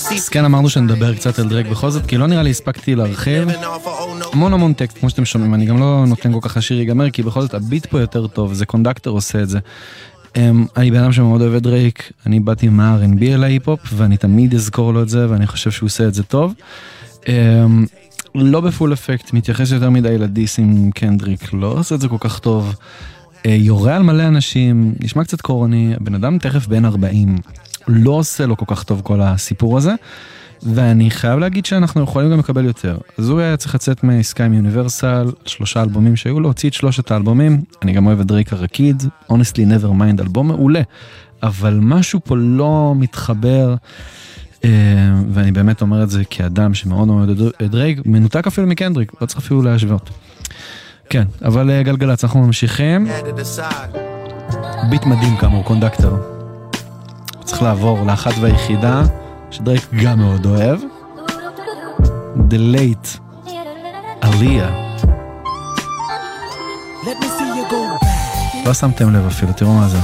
אז כן, אמרנו שנדבר קצת על דרייק בכל זאת, כי לא נראה לי הספקתי להרחיב. המון טקסט, כמו שאתם שומעים, אני גם לא נותן כל כך לשיר ייגמר, כי בכל זאת הביט פה יותר טוב, זה קונדקטור עושה את זה. אני בן אדם שמאוד אוהב את דרייק, אני באתי מה-R&B אל ההיפ-הופ, ואני תמיד אזכור לו את זה, ואני חושב שהוא עושה את זה טוב. לא בפול אפקט, מתייחס יותר מדי לדיס עם קנדריק, לא עושה את זה כל כך טוב. יורה על מלא אנשים, נשמע קצת קורני, הבן אדם תכף בין 40, לא עושה לו כל כך טוב כל הסיפור הזה, ואני חייב להגיד שאנחנו יכולים גם לקבל יותר. אז הוא היה צריך לצאת מעסקה עם יוניברסל, 3 אלבומים שהיו לו, הוציא את 3 האלבומים, אני גם אוהב את דרייק הרקיד, Honestly Never Mind, אלבום מעולה, אבל משהו פה לא מתחבר, ואני באמת אומר את זה כאדם שמאוד אוהב את דרייק, מנותק אפילו מקנדריק, לא צריך אפילו להשוות. כן, אבל גלגלץ, אנחנו ממשיכים. ביט מדהים כאמור, קונדקטור. צריך לעבור לאחת והיחידה, שדרייק גם מאוד אוהב. The Late Aaliyah. לא שמתם לב אפילו, תראו מה זה.